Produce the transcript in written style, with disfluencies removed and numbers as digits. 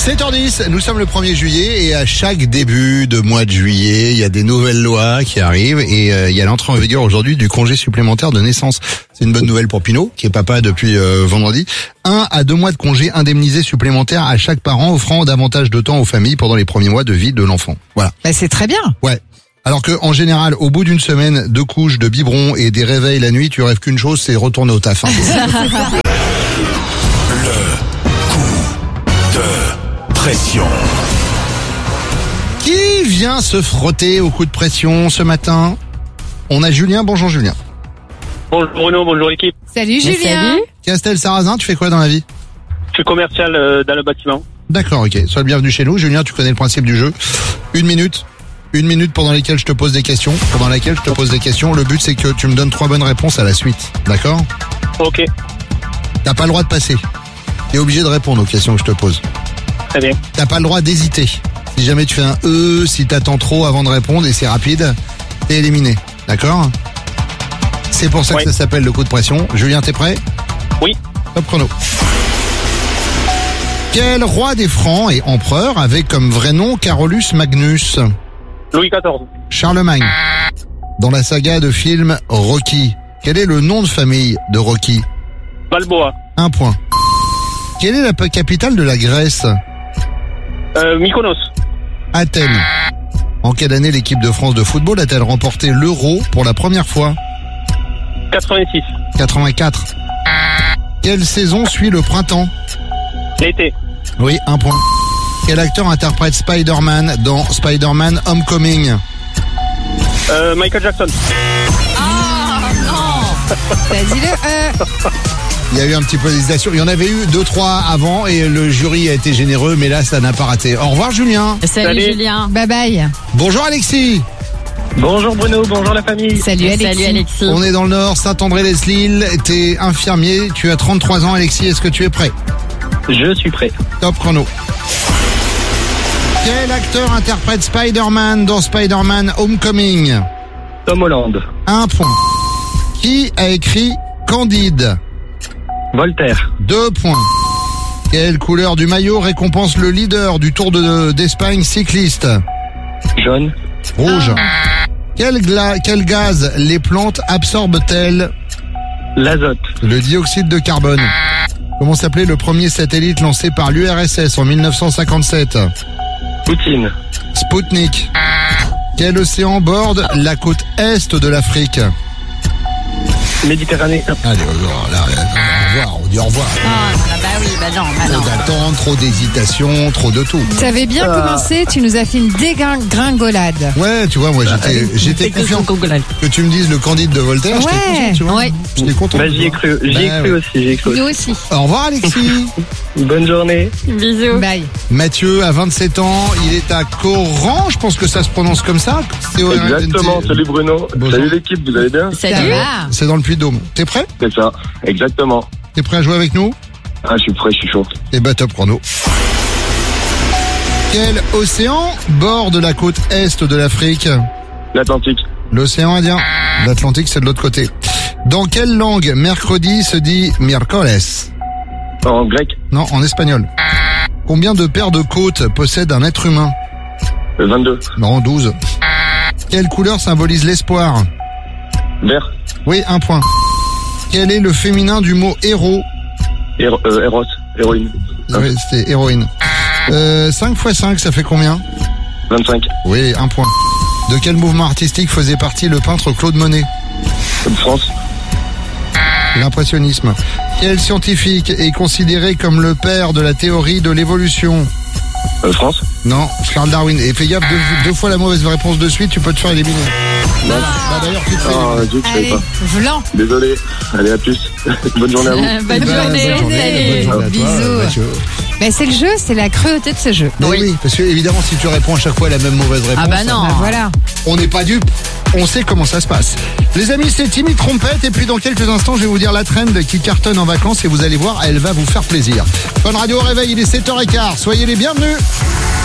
7h10, nous sommes le 1er juillet et à chaque début de mois de juillet, il y a des nouvelles lois qui arrivent et il y a l'entrée en vigueur aujourd'hui du congé supplémentaire de naissance. C'est une bonne nouvelle pour Pinot, qui est papa depuis vendredi. 1 à 2 mois de congé indemnisé supplémentaire à chaque parent, offrant davantage de temps aux familles pendant les premiers mois de vie de l'enfant. Voilà. Bah, c'est très bien. Ouais. Alors que, en général, au bout d'une semaine de couches, de biberons et des réveils la nuit, tu rêves qu'une chose, c'est retourner au taf. Hein. Pression. Qui vient se frotter au coup de pression ce matin? On a Julien. Bonjour Julien. Bonjour Bruno, bonjour l'équipe. Salut Julien. Salut. Castel Sarrazin, tu fais quoi dans la vie? Je suis commercial dans le bâtiment. D'accord, ok. Sois le bienvenu chez nous. Julien, tu connais le principe du jeu. Une minute pendant laquelle je te pose des questions. Le but, c'est que tu me donnes 3 bonnes réponses à la suite. D'accord? Ok, T'as pas le droit de passer. T'es obligé de répondre aux questions que je te pose. très bien. T'as pas le droit d'hésiter. Si jamais tu fais un si t'attends trop avant de répondre et c'est rapide, t'es éliminé. D'accord? C'est pour ça que ça s'appelle le coup de pression. Julien, t'es prêt? Oui. Top chrono. Quel roi des Francs et empereur avait comme vrai nom Carolus Magnus? Louis XIV. Charlemagne. Dans la saga de film Rocky, quel est le nom de famille de Rocky? Balboa. 1 point. Quelle est la capitale de la Grèce? Mykonos. Athènes. En quelle année l'équipe de France de football a-t-elle remporté l'Euro pour la première fois? 86. 84. Quelle saison suit le printemps? L'été. Oui, 1 point. Quel acteur interprète Spider-Man dans Spider-Man Homecoming? Michael Jackson. Vas-y Il y a eu un petit peu d'hésitation. Il y en avait eu 2-3 avant et le jury a été généreux, mais là, ça n'a pas raté. Au revoir, Julien. Salut Julien. Bye bye. Bonjour, Alexis. Bonjour Bruno, bonjour la famille. Salut Alexis. Salut Alexis. On est dans le Nord, Saint-André-les-Lilles. T'es infirmier, tu as 33 ans, Alexis. Est-ce que tu es prêt? Je suis prêt. Top chrono. Quel acteur interprète Spider-Man dans Spider-Man Homecoming? Tom Holland. 1 point. Qui a écrit Candide? Voltaire. 2 points. Quelle couleur du maillot récompense le leader du Tour d'Espagne cycliste? Jaune. Rouge. Quel gaz les plantes absorbent-elles? L'azote. Le dioxyde de carbone. Comment s'appelait le premier satellite lancé par l'URSS en 1957? Poutine. Spoutnik. Quel océan borde la côte est de l'Afrique? Méditerranée. Allez, au revoir, on dit au revoir. Trop d'attente, trop d'hésitation, trop de tout. T'avais bien commencé, tu nous as fait une dégringolade. Ouais, tu vois, moi j'étais confiant que tu me dises le Candide de Voltaire. Ouais. J'étais confiant, tu vois. Ouais. J'étais content. Bah, j'y ai cru aussi, Nous aussi. Au revoir, Alexis. Bonne journée. Bisous. Bye. Mathieu a 27 ans, il est à Coran, je pense que ça se prononce comme ça. Exactement, salut Bruno. Bonjour. Salut l'équipe, vous allez bien? Ça Salut. va. C'est dans le Puy-de-Dôme. T'es prêt? C'est ça, exactement. T'es prêt à jouer avec nous? Ah, je suis prêt, je suis chaud. Eh bah top chrono. Quel océan borde la côte est de l'Afrique? L'Atlantique. L'océan Indien. L'Atlantique, c'est de l'autre côté. Dans quelle langue mercredi se dit miércoles? En grec. Non, en espagnol. Combien de paires de côtes possède un être humain? 22. Non, 12. Quelle couleur symbolise l'espoir? Vert. Oui, 1 point. Quel est le féminin du mot héros? Eros. Héroïne. Oui, c'était héroïne. 5 x 5, ça fait combien? 25. Oui, 1 point. De quel mouvement artistique faisait partie le peintre Claude Monet? France. L'impressionnisme. Quel scientifique est considéré comme le père de la théorie de l'évolution? France. Non, Charles Darwin. Et fais gaffe, deux fois la mauvaise réponse de suite, tu peux te faire éliminer. Bah d'ailleurs, tu te fais éliminer. Dieu, je savais Allez, pas. Vlan. Désolé. Allez, à plus. Bonne journée à vous. Bonne journée. Bonne journée à toi, Bisous. Mathieu. Mais c'est le jeu, c'est la cruauté de ce jeu. Mais oui, parce que évidemment, si tu réponds à chaque fois la même mauvaise réponse, Ah bah non. Bah voilà. on n'est pas dupes. On sait comment ça se passe. Les amis, c'est Timmy Trompette. Et puis dans quelques instants, je vais vous dire la trend qui cartonne en vacances. Et vous allez voir, elle va vous faire plaisir. Fun Radio au réveil, il est 7h15. Soyez les bienvenus.